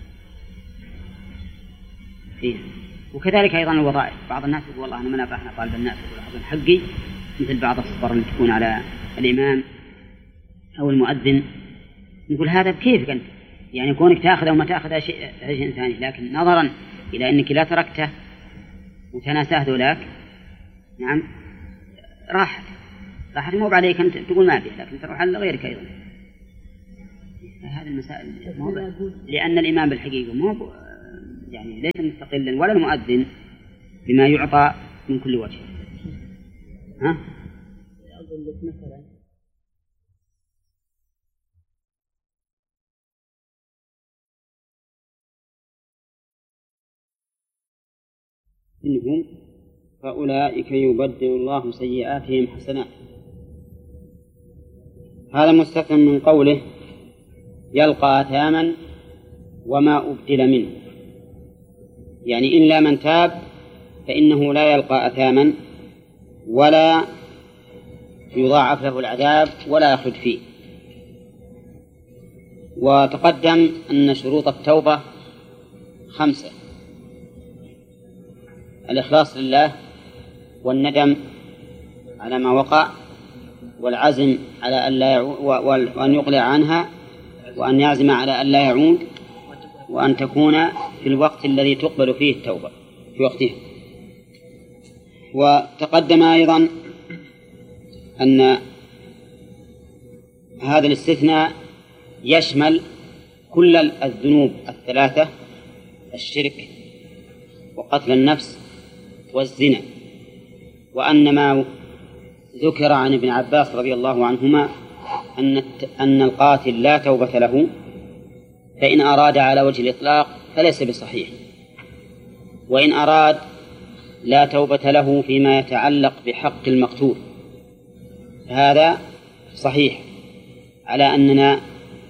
فيه. وكذلك أيضا الوظائف، بعض الناس يقول والله أنا ما نبحنا طالب الناس يقول أخذ حقي، مثل بعض الصبر اللي تكون على الإمام أو المؤذن. نقول هذا بكيفك أنت، يعني كونك تأخذ أو ما تأخذ شيء ثاني، لكن نظرا إلى أنك لا تركته وتناساه ذولاك نعم راحت مو عليك أنت تقول ما بيه، لكن تروح على غيرك أيضا. هذه المسائل لأن الإمام بالحقيقة مو يعني ليس مستقلا ولا المؤذن بما يعطى من كل وجه. ها؟ أقول لك مثلا إنهم فأولئك يبدل الله سيئاتهم حسنات. هذا مستثنى من قوله يلقى أثاما وما أبدل منه، يعني إلا من تاب فإنه لا يلقى أثاما ولا يضاعف له العذاب ولا يخلد فيه. وتقدم أن شروط التوبة 5: الإخلاص لله، والندم على ما وقع، والعزم على ألا وأن يقلع عنها، وأن يعزم على ألا يعود، وأن تكون في الوقت الذي تقبل فيه التوبة في وقتها. وتقدم أيضا أن هذا الاستثناء يشمل كل الذنوب 3: الشرك وقتل النفس والزنا. وأن ما ذكر عن ابن عباس رضي الله عنهما أن القاتل لا توبة له، فإن أراد على وجه الإطلاق فليس بصحيح، وإن أراد لا توبة له فيما يتعلق بحق المقتول هذا صحيح، على أننا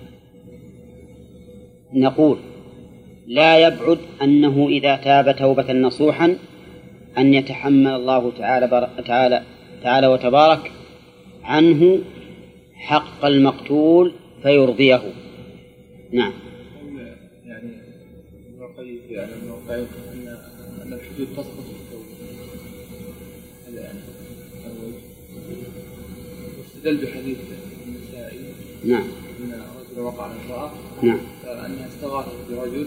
نقول لا يبعد أنه إذا تاب توبة نصوحا أن يتحمل الله تعالى وتبارك عنه حق المقتول فيرضيه. نعم. يعني أن الحدود تسقط في التوبة، هذا يعني واستدل بحديث النسائي. نعم. أن رجل وقع على امرأة. نعم. فأنها استغاثت برجل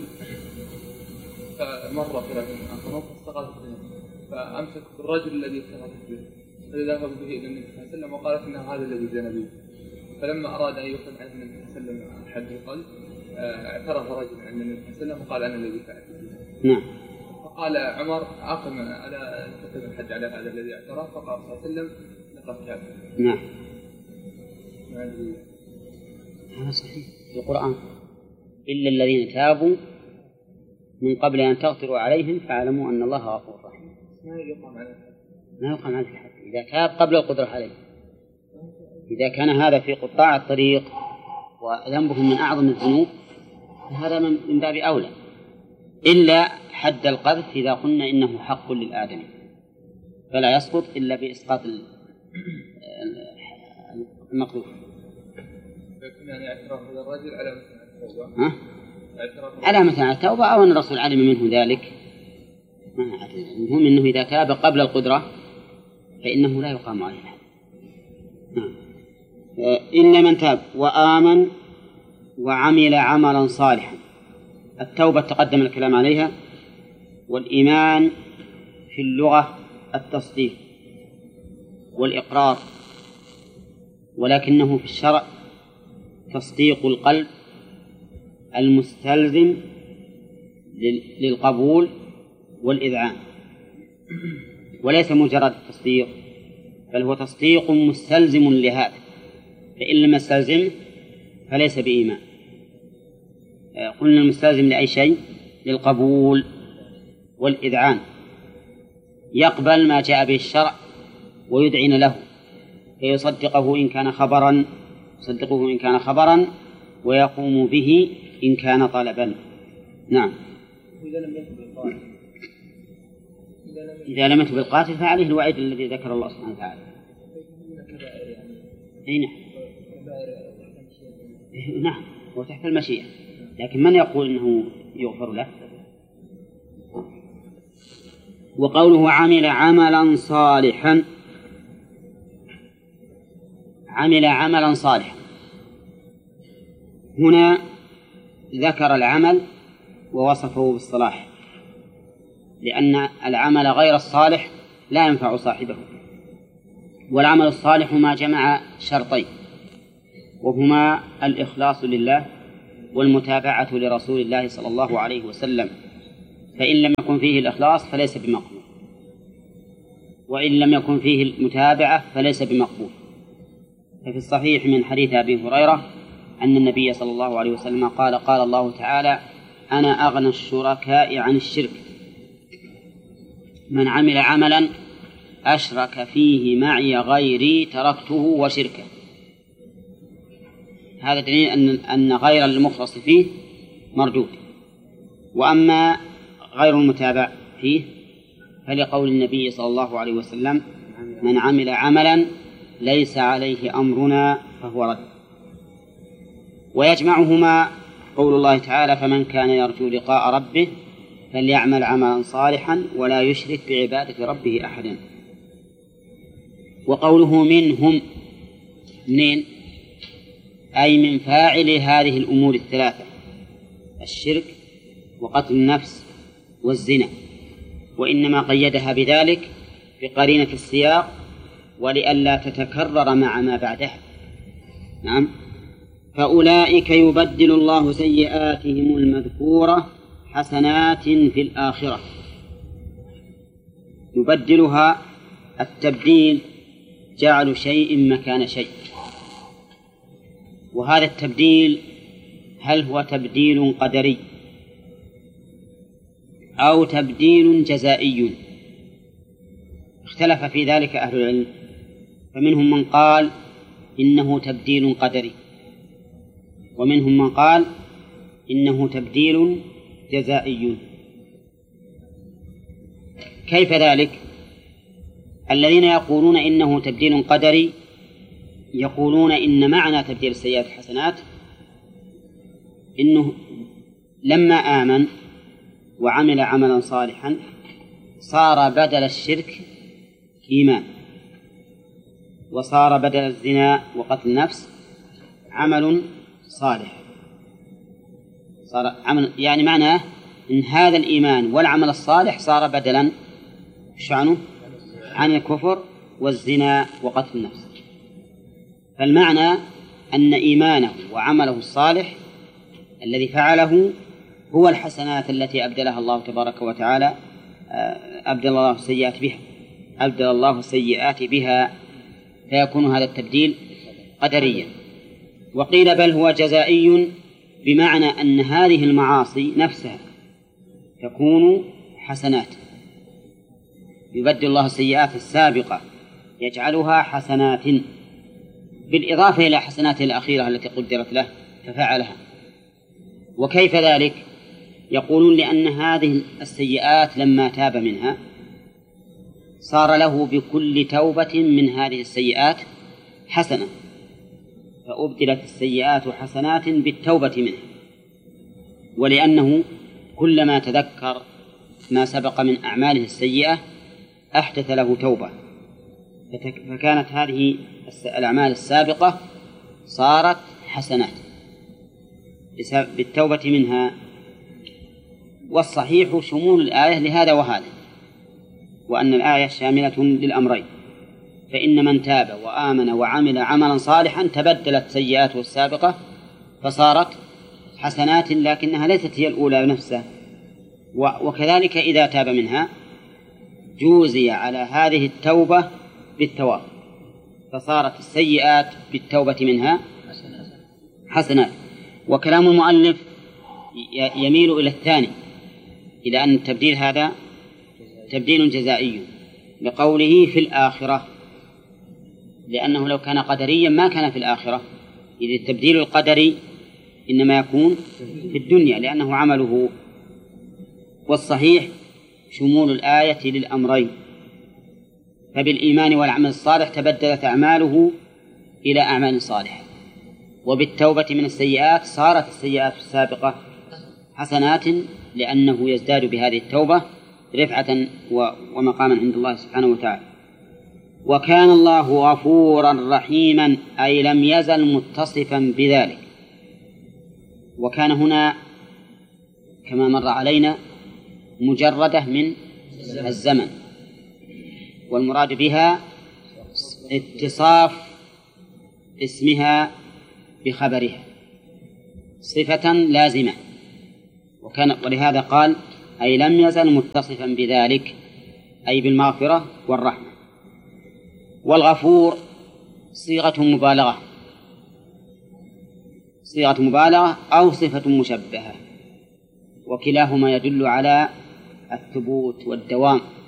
فمر في رجل آخر فاستغاثت به، فأمسك بالرجل الذي استغاثت به فذهب به إلى النبي صلى الله عليه وسلم وقالت إن هذا الذي زنى به. فلما أراد أن يخرج عن النبي صلى الله عليه وسلم حد القذف اعترف رجل عند النبي صلى الله عليه وسلم وقال أنا الذي فعلت به. نعم. فقال عمر أقم على تقيم الحج على هذا الذي اعترف، فقال صلى الله عليه وسلم لقد كافر. نعم. هذا صحيح في القرآن: إلا الذين تابوا من قبل أن تغفروا عليهم فاعلموا أن الله غفور رحيم. ما يقام على الحد. ما يقام على الحد إذا تاب قبل القدرة عليه. إذا كان هذا في قطاع الطريق وذنبهم من أعظم الذنوب فهذا من باب أولى، إلا حد القذف إذا قلنا إنه حق للآدمي فلا يسقط إلا بإسقاط المقذوف. يعني اعتراف هذا الرجل على مثل التوبة. على مثل التوبة أو أن الرسول علم منه ذلك، ما أدري. المهم أنه إذا تاب قبل القدرة فإنه لا يقام عليه. إن من تاب وآمن وعمل عملا صالحا. التوبة تقدم الكلام عليها، والإيمان في اللغة التصديق والإقرار، ولكنه في الشرع تصديق القلب المستلزم للقبول والإذعان، وليس مجرد تصديق، بل هو تصديق مستلزم لهذا، فإن لم يستلزمه فليس بإيمان. قلنا المستلزم لأي شيء؟ للقبول والإذعان، يقبل ما جاء به الشرع ويدعن له، فيصدقه إن كان خبرا ويقوم به إن كان طلبا. نعم. إذا لم يتب القاتل فعليه الوعيد الذي ذكر الله سبحانه وتعالى. نعم، وتحت المشيئة، لكن من يقول إنه يغفر له؟ وقوله عمل عملا صالحا، عمل عملا صالحا، هنا ذكر العمل ووصفه بالصلاح، لأن العمل غير الصالح لا ينفع صاحبه. والعمل الصالح ما جمع شرطين، وهما الإخلاص لله والمتابعة لرسول الله صلى الله عليه وسلم، فإن لم يكن فيه الإخلاص فليس بمقبول، وإن لم يكن فيه المتابعة فليس بمقبول. ففي الصحيح من حديث أبي هريرة أن النبي صلى الله عليه وسلم قال: قال الله تعالى: أنا أغنى الشركاء عن الشرك، من عمل عملا أشرك فيه معي غيري تركته وشركه. هذا دليل أن غير المخلص فيه مردود. وأما غير المتابع فيه فلقول النبي صلى الله عليه وسلم: من عمل عملا ليس عليه أمرنا فهو رد. ويجمعهما قول الله تعالى: فمن كان يرجو لقاء ربه فليعمل عملا صالحا ولا يشرك بعبادة ربه أحدا. وقوله منهم، منين؟ أي من فاعل هذه الأمور الثلاثة: الشرك وقتل النفس والزنا، وإنما قيدها بذلك بقرينة السياق ولئلا تتكرر مع ما بعدها. نعم. فأولئك يبدل الله سيئاتهم المذكورة حسنات في الآخرة. يبدلها التبديل جعل شيء مكان شيء، وهذا التبديل هل هو تبديل قدري أو تبديل جزائي؟ اختلف في ذلك أهل العلم، فمنهم من قال إنه تبديل قدري، ومنهم من قال إنه تبديل جزائي. كيف ذلك؟ الذين يقولون إنه تبديل قدري يقولون إن معنى تبديل السيئات الحسنات إنه لما آمن وعمل عملا صالحا صار بدل الشرك إيمان، وصار بدل الزنا وقتل النفس عمل صالح. صار عمل، يعني معناه إن هذا الإيمان والعمل الصالح صار بدلا شعنه عن الكفر والزنا وقتل النفس. فالمعنى أن إيمانه وعمله الصالح الذي فعله هو الحسنات التي أبدلها الله تبارك وتعالى، أبدل الله السيئات بها، فيكون هذا التبديل قدريا. وقيل بل هو جزائي، بمعنى أن هذه المعاصي نفسها تكون حسنات، يبدل الله السيئات السابقة يجعلها حسنات بالإضافة إلى حسناته الأخيرة التي قدرت له ففعلها. وكيف ذلك؟ يقولون لأن هذه السيئات لما تاب منها صار له بكل توبة من هذه السيئات حسنة، فأبدلت السيئات حسنات بالتوبة منها. ولأنه كلما تذكر ما سبق من أعماله السيئة أحدث له توبة، فكانت هذه الأعمال السابقة صارت حسنات بالتوبة منها. والصحيح شمول الآية لهذا وهذا، وأن الآية شاملة للأمرين، فإن من تاب وآمن وعمل عملا صالحا تبدلت سيئاته السابقة فصارت حسنات، لكنها ليست هي الأولى نفسها. وكذلك إذا تاب منها جوزي على هذه التوبة بالثواب، فصارت السيئات بالتوبة منها حسنات. وكلام المؤلف يميل إلى الثاني، إلى أن التبديل هذا تبديل جزائي لقوله في الآخرة، لأنه لو كان قدريا ما كان في الآخرة، إذ التبديل القدري إنما يكون في الدنيا لأنه عمله. والصحيح شمول الآية للأمرين، فبالإيمان والعمل الصالح تبدلت أعماله إلى أعمال صالحة، وبالتوبة من السيئات صارت السيئات السابقة حسنات، لأنه يزداد بهذه التوبة رفعة ومقاما عند الله سبحانه وتعالى. وكان الله غفورا رحيما، أي لم يزل متصفا بذلك. وكان هنا كما مر علينا مجردة من الزمن، والمراد بها اتصاف اسمها بخبرها، صفة لازمة، ولهذا قال أي لم يزل متصفا بذلك، أي بالمغفرة والرحمة. والغفور صيغة مبالغة أو صفة مشبهة، وكلاهما يدل على الثبوت والدوام